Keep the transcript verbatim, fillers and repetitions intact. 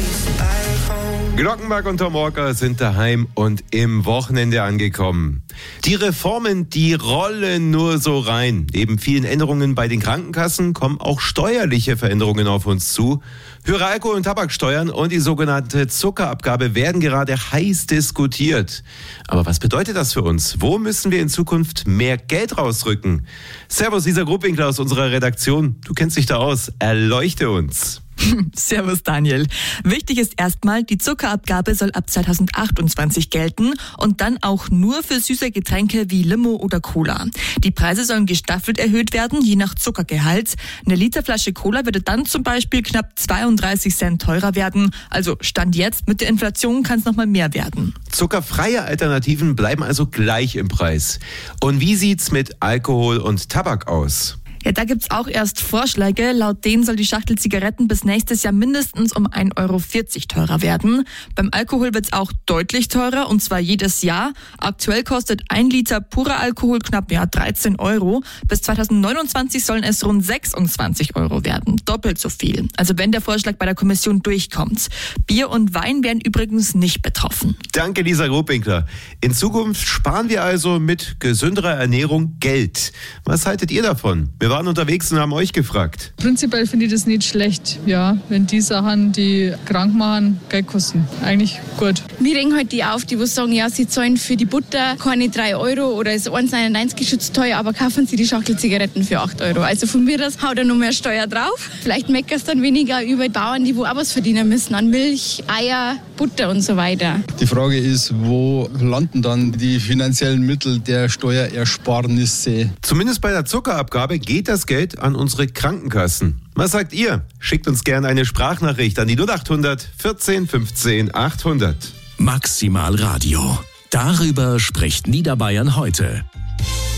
Glockenbach und Tom Walker sind daheim und im Wochenende angekommen. Die Reformen, die rollen nur so rein. Neben vielen Änderungen bei den Krankenkassen kommen auch steuerliche Veränderungen auf uns zu. Höhere Alkohol- und Tabaksteuern und die sogenannte Zuckerabgabe werden gerade heiß diskutiert. Aber was bedeutet das für uns? Wo müssen wir in Zukunft mehr Geld rausrücken? Servus, Lisa Gruppwinkler aus unserer Redaktion. Du kennst dich da aus. Erleuchte uns. Servus Daniel. Wichtig ist erstmal, die Zuckerabgabe soll ab zweitausendachtundzwanzig gelten und dann auch nur für süße Getränke wie Limo oder Cola. Die Preise sollen gestaffelt erhöht werden, je nach Zuckergehalt. Eine Literflasche Cola würde dann zum Beispiel knapp zweiunddreißig Cent teurer werden. Also Stand jetzt, mit der Inflation kann es nochmal mehr werden. Zuckerfreie Alternativen bleiben also gleich im Preis. Und wie sieht's mit Alkohol und Tabak aus? Ja, da gibt's auch erst Vorschläge. Laut denen soll die Schachtel Zigaretten bis nächstes Jahr mindestens um ein Euro vierzig teurer werden. Beim Alkohol wird's auch deutlich teurer, und zwar jedes Jahr. Aktuell kostet ein Liter purer Alkohol knapp ja, dreizehn Euro. Bis zweitausendneunundzwanzig sollen es rund sechsundzwanzig Euro werden. Doppelt so viel. Also wenn der Vorschlag bei der Kommission durchkommt. Bier und Wein werden übrigens nicht betroffen. Danke, Lisa Gruppwinkler. In Zukunft sparen wir also mit gesünderer Ernährung Geld. Was haltet ihr davon? Wir waren unterwegs und haben euch gefragt. Prinzipiell finde ich das nicht schlecht, ja, wenn die Sachen, die krank machen, Geld kosten. Eigentlich gut. Wir regen halt die auf, die wo sagen, ja, sie zahlen für die Butter keine drei Euro oder ist eins neunundneunzig geschützt teuer, aber kaufen sie die Schachtel Zigaretten für acht Euro. Also von mir aus haut er noch mehr Steuer drauf. Vielleicht meckerst dann weniger über Bauern, die wo auch was verdienen müssen an Milch, Eier, Butter und so weiter. Die Frage ist, wo landen dann die finanziellen Mittel der Steuerersparnisse? Zumindest bei der Zuckerabgabe geht das Geld an unsere Krankenkassen. Was sagt ihr? Schickt uns gerne eine Sprachnachricht an die null achthundert vierzehn fünfzehn achthundert. Maximal Radio. Darüber spricht Niederbayern heute.